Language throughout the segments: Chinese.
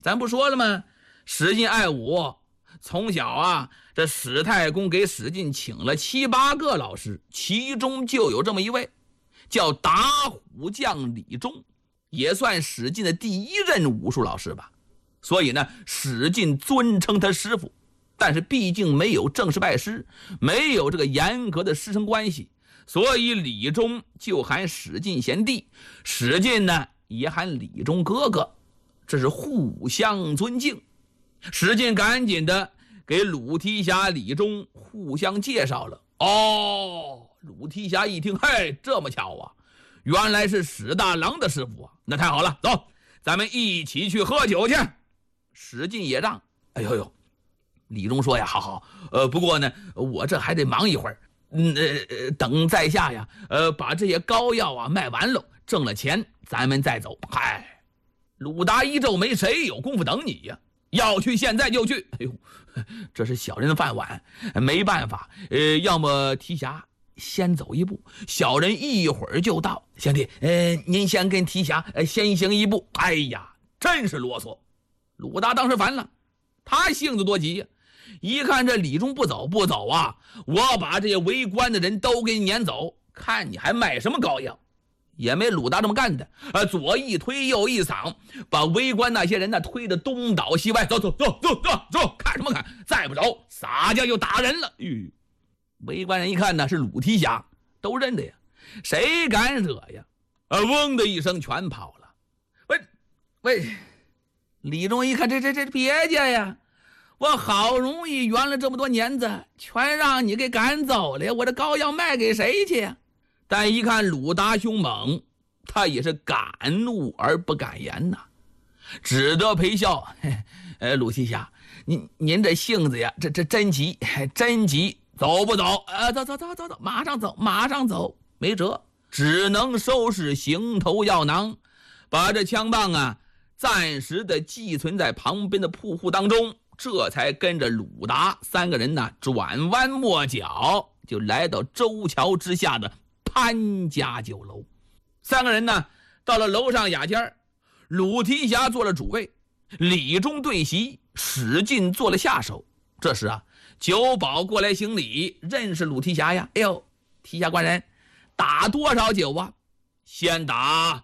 咱不说了吗？史进爱武，从小啊，这史太公给史进请了7、8个老师，其中就有这么一位叫打虎将李忠，也算史进的第一任武术老师吧。所以呢，史进尊称他师傅，但是毕竟没有正式拜师，没有这个严格的师生关系，所以李忠就喊史进贤弟，史进呢也喊李忠哥哥，这是互相尊敬。史进赶紧的给鲁提辖、李忠互相介绍了。鲁提辖一听，嘿，这么巧啊，原来是史大郎的师傅啊，那太好了，走，咱们一起去喝酒去。史进也让。哎呦，李忠说呀，好，不过呢，我这还得忙一会儿，等在下呀，把这些膏药啊卖完了，挣了钱，咱们再走。嗨，鲁达一皱眉，谁有功夫等你呀？要去现在就去。哎呦，这是小人的饭碗，没办法，要么提辖先走一步，小人一会儿就到。兄弟，您先跟提辖先行一步。哎呀，真是啰嗦。鲁达当时烦了，他性子多急呀，一看这李忠不走啊，我把这些围观的人都给你撵走，看你还卖什么膏药。也没鲁达这么干的，左一推右一搡，把围观那些人呢推得东倒西歪。走，看什么看？再不走，撒娇就打人了。围观人一看呢，是鲁提辖，都认得呀，谁敢惹呀？嗡的一声全跑了。喂，李忠一看，这别介呀，我好容易圆了这么多年子，全让你给赶走了，我这膏药卖给谁去呀？但一看鲁达凶猛，他也是敢怒而不敢言呐，只得陪笑。鲁提辖，您这性子呀，这真急，走不走？走，马上走。没辙，只能收拾行头药囊，把这枪棒啊暂时的寄存在旁边的铺户当中，这才跟着鲁达3个人呢转弯抹角，就来到周桥之下的潘家酒楼。3个人呢到了楼上雅间，鲁提辖做了主位，李忠对席，史进做了下手。这时啊，酒保过来行礼，认识鲁提辖呀。哎呦，提辖官人，打多少酒啊？先打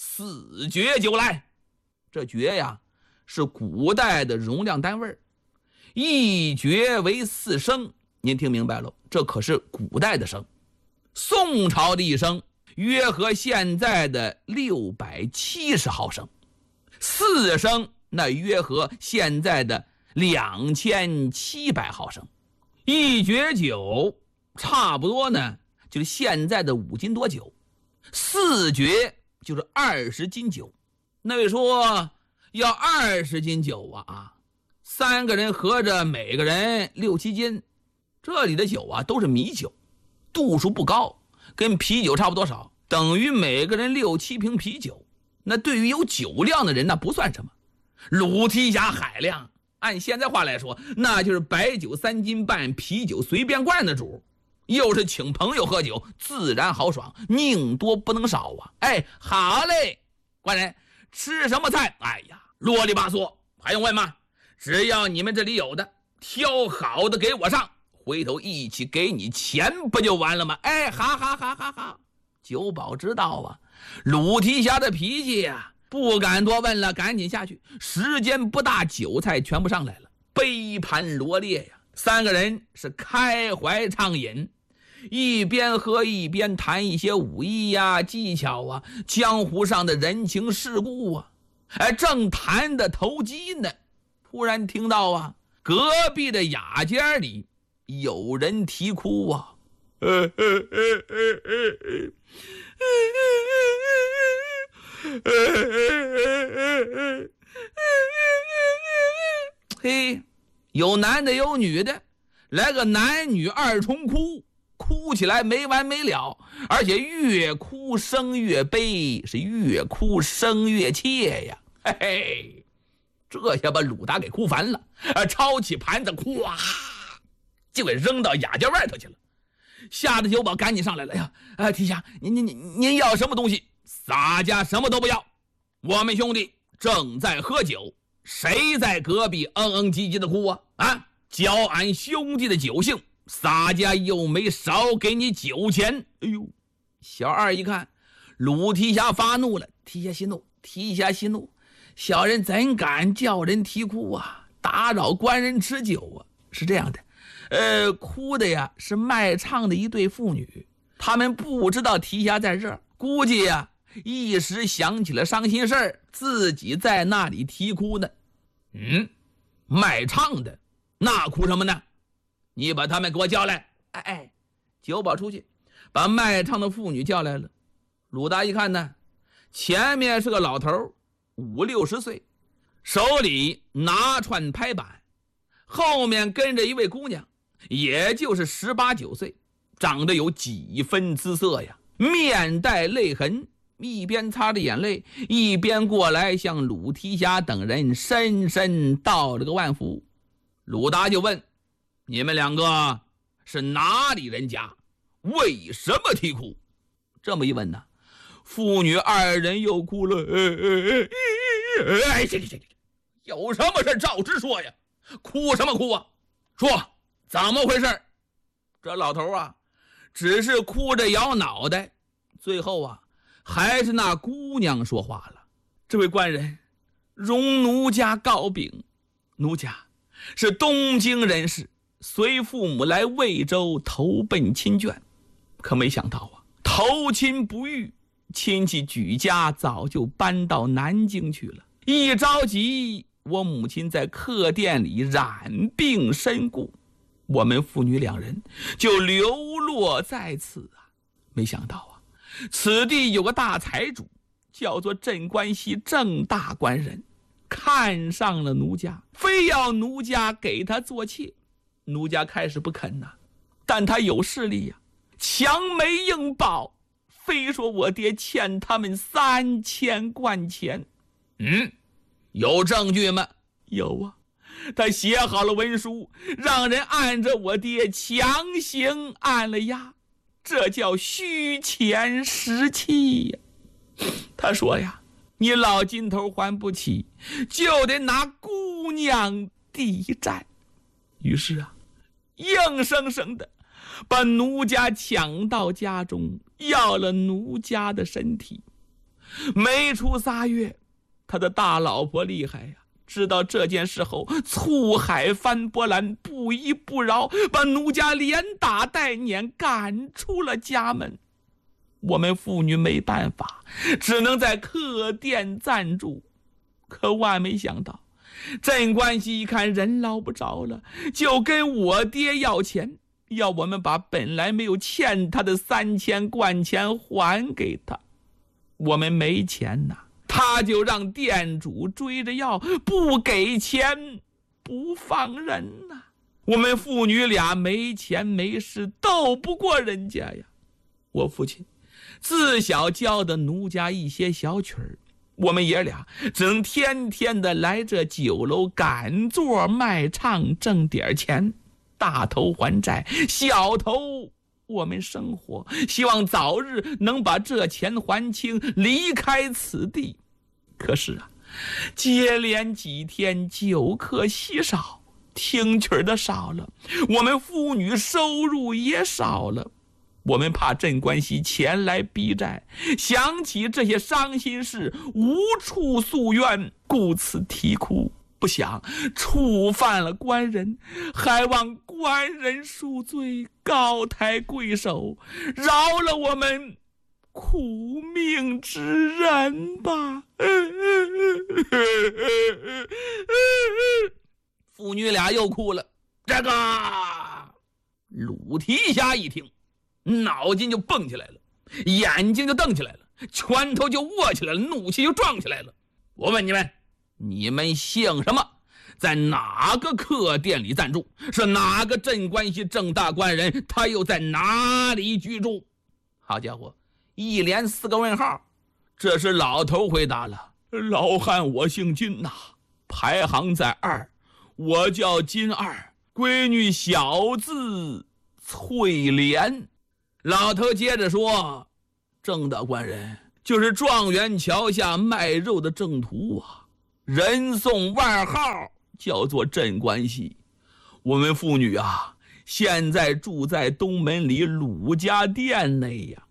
4爵酒来。这爵呀是古代的容量单位，1爵为4升，您听明白了，这可是古代的升。宋朝的1升约合现在的670毫升，4升那约合现在的2700毫升。1爵酒差不多呢就是现在的5斤多酒，4爵就是20斤酒。那位说要20斤酒啊，3个人合着每个人6、7斤。这里的酒啊都是米酒，度数不高，跟啤酒差不多少，等于每个人6、7瓶啤酒。那对于有酒量的人那不算什么。鲁提辖海量，按现在话来说，那就是白酒3斤半，啤酒随便灌的主。又是请朋友喝酒，自然豪爽，宁多不能少啊。哎，好嘞，官人吃什么菜？哎呀，啰里吧嗦，还用问吗？只要你们这里有的，挑好的给我上，回头一起给你钱，不就完了吗？哎，好。酒保知道啊，鲁提辖的脾气呀，不敢多问了，赶紧下去。时间不大，酒菜全部上来了，杯盘罗列呀。3个人是开怀畅饮，一边喝一边谈一些武艺呀、技巧啊、江湖上的人情世故啊。正谈的投机呢，突然听到啊，隔壁的雅间里有人啼哭啊。嘿，有男的有女的，来个男女2重哭，哭起来没完没了，而且越哭声越悲，是越哭声越切呀。嘿嘿，这下把鲁达给哭烦了，抄起盘子，咵就给扔到雅间外头去了。吓得酒保赶紧上来了。呀，提辖，您要什么东西？洒家什么都不要，我们兄弟正在喝酒， 谁在隔壁唧唧的哭啊？啊，叫俺兄弟的酒兴，洒家又没少给你酒钱。哎呦，小二一看鲁提辖发怒了，提辖息怒，小人怎敢叫人啼哭啊，打扰官人吃酒啊。是这样的，哭的呀是卖唱的一对妇女，他们不知道提辖在这儿，估计呀一时想起了伤心事儿，自己在那里啼哭呢。卖唱的那哭什么呢？你把他们给我叫来。酒保出去把卖唱的妇女叫来了。鲁达一看呢，前面是个老头，50、60岁，手里拿串拍板，后面跟着一位姑娘，也就是18、19岁，长得有几分姿色呀，面带泪痕，一边擦着眼泪，一边过来向鲁提辖等人深深道了个万福。鲁达就问：你们两个是哪里人家？为什么啼哭？这么一问呢，父女二人又哭了。有什么事照直说呀，哭什么哭啊？说怎么回事？这老头啊只是哭着摇脑袋，最后啊还是那姑娘说话了。这位官人，容奴家告禀，奴家是东京人士，随父母来魏州投奔亲眷，可没想到啊，投亲不遇，亲戚举家早就搬到南京去了。一着急，我母亲在客店里染病身故，我们父女两人就流落在此啊。没想到啊，此地有个大财主，叫做镇关西郑大官人，看上了奴家，非要奴家给他做妾。奴家开始不肯呐，但他有势力呀，强媒硬报，非说我爹欠他们3000贯钱。有证据吗？有啊，他写好了文书，让人按着我爹强行按了押，这叫虚钱实气呀。他说呀，你老金头还不起，就得拿姑娘抵债。于是啊，硬生生的把奴家抢到家中，要了奴家的身体。没出3月，他的大老婆厉害呀，知道这件事后，醋海翻波澜，不依不饶，把奴家连打带撵赶出了家门。我们妇女没办法，只能在客店暂住。可万没想到，镇关西一看人捞不着了，就跟我爹要钱，要我们把本来没有欠他的3000贯钱还给他。我们没钱呐，他就让店主追着要，不给钱不放人呐。我们父女俩没钱没势，斗不过人家呀。我父亲自小教的奴家一些小曲儿，我们爷俩只能天天的来这酒楼赶座卖唱，挣点钱，大头还债，小头我们生活，希望早日能把这钱还清，离开此地。可是啊，接连几天酒客稀少，听曲的少了，我们妇女收入也少了。我们怕镇关西前来逼债，想起这些伤心事，无处诉怨，故此啼哭。不想触犯了官人，还望官人恕罪，高抬贵手，饶了我们苦命之人吧。父女俩又哭了。这个鲁提辖一听，脑筋就蹦起来了，眼睛就瞪起来了，拳头就握起来了，怒气就撞起来了。我问你们，你们姓什么？在哪个客店里暂住？是哪个镇关西郑大官人？他又在哪里居住？好家伙，一连4个问号。这时老头回答了：老汉我姓金呐，排行在2，我叫金二，闺女小字翠莲。老头接着说：郑大官人就是状元桥下卖肉的郑屠啊， 人送外号叫做镇关西。我们妇女啊，现在住在东门里鲁家店内呀。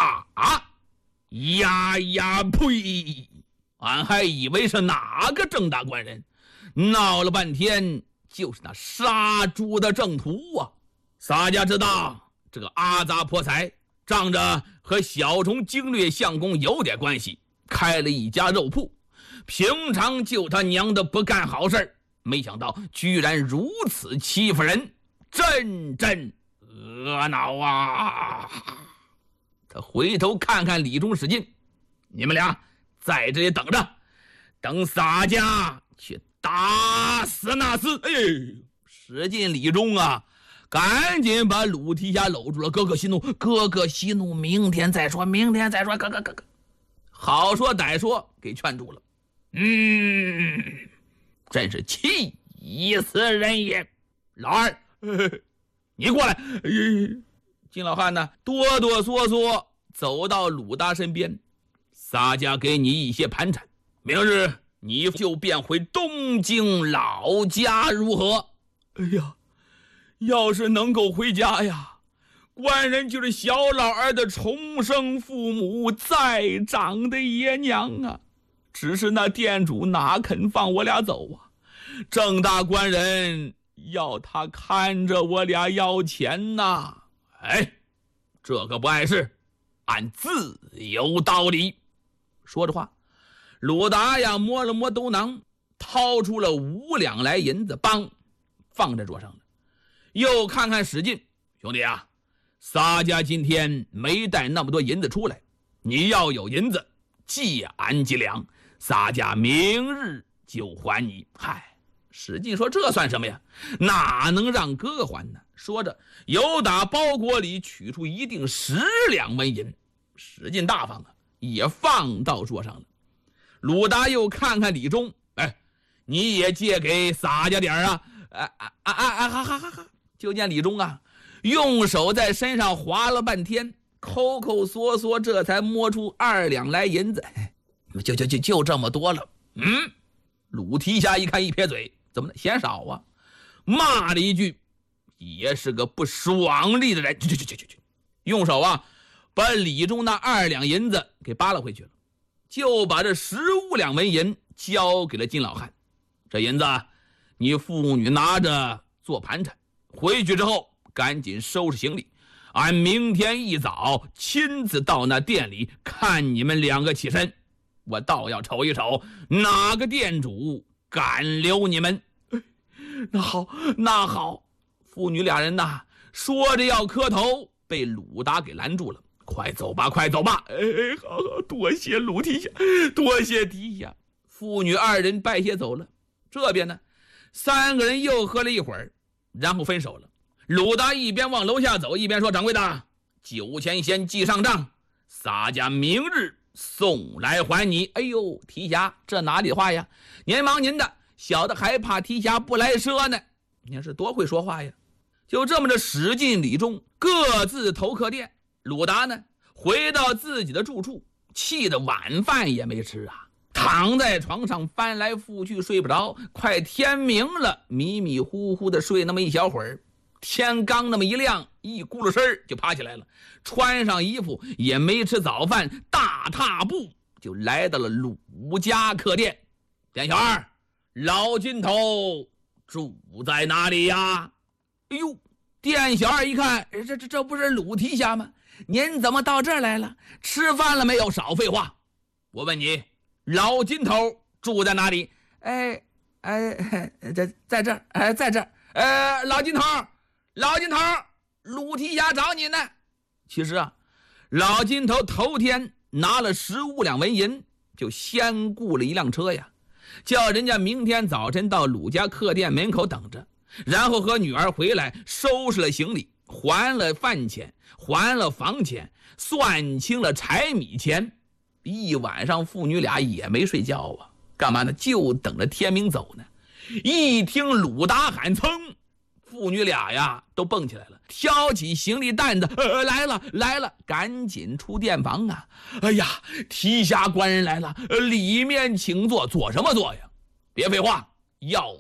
呀呸！俺还以为是哪个郑大官人，闹了半天就是那杀猪的正途啊！洒家知道这个阿杂破财仗着和小虫经略相公有点关系，开了一家肉铺，平常就他娘的不干好事，没想到居然如此欺负人，阵阵恶恼啊！他回头看看李忠、史进，你们俩在这里等着，等洒家去打死那厮。史进、李忠啊，赶紧把鲁提辖搂住了。哥哥息怒，哥哥息怒，明天再说，明天再说。哥，好说歹说，给劝住了。真是气死人也！老二，你过来。金老汉呢，哆哆嗦嗦走到鲁达身边，洒家给你一些盘缠，明日你就便回东京老家，如何？哎呀，要是能够回家呀，官人就是小老儿的重生父母，再长的爷娘啊！只是那店主哪肯放我俩走啊？郑大官人要他看着我俩要钱呐！这个不碍事，俺自有道理。说着话，鲁达呀摸了摸兜囊，掏出了5两来银子，放在桌上了。又看看史进，兄弟啊，洒家今天没带那么多银子出来，你要有银子借俺几两，洒家明日就还你。史进说，这算什么呀？哪能让哥哥还呢？说着又打包裹里取出一锭10两纹银。史进大方啊，也放到桌上了。鲁达又看看李忠，你也借给洒家点啊！就见李忠啊，用手在身上划了半天，抠抠缩缩，这才摸出2两来银子。就这么多了。鲁提辖一看，一撇嘴，怎么的，嫌少啊？骂了一句，也是个不爽利的人。用手啊，把李忠那2两银子给扒了回去了，就把这15两纹银交给了金老汉。这银子你妇女拿着做盘缠，回去之后赶紧收拾行李，俺明天一早亲自到那店里看你们2个起身，我倒要瞅一瞅哪个店主敢留你们。那好，父女俩人呐，说着要磕头，被鲁达给拦住了。快走吧！好，多谢鲁提辖，多谢提辖。父女2人拜谢走了。这边呢，3个人又喝了一会儿，然后分手了。鲁达一边往楼下走，一边说，掌柜的，酒钱先记上账，洒家明日送来还你。提辖，这哪里话呀？您忙您的，小的还怕提辖不来赊呢。您是多会说话呀！就这么着，史进、李忠各自投客店。鲁达呢，回到自己的住处，气得晚饭也没吃啊，躺在床上翻来覆去睡不着，快天明了，迷迷糊糊的睡那么一小会儿，天刚那么一亮，一咕噜身就爬起来了，穿上衣服，也没吃早饭，大踏步就来到了鲁家客店。店小二，老金头住在哪里呀？店小二一看，这不是鲁提辖吗？您怎么到这儿来了？吃饭了没有？少废话！我问你，老金头住在哪里？在这儿，在这儿。老金头，鲁提辖找你呢。其实啊，老金头头天拿了15两纹银，就先雇了一辆车呀，叫人家明天早晨到鲁家客店门口等着，然后和女儿回来收拾了行李，还了饭钱，还了房钱，算清了柴米钱。一晚上父女俩也没睡觉啊，干嘛呢？就等着天明走呢。一听鲁达喊，噌，父女俩呀都蹦起来了，挑起行李担子，来了，赶紧出店房啊！提辖官人来了，里面请坐。坐什么坐呀？ 别废话，要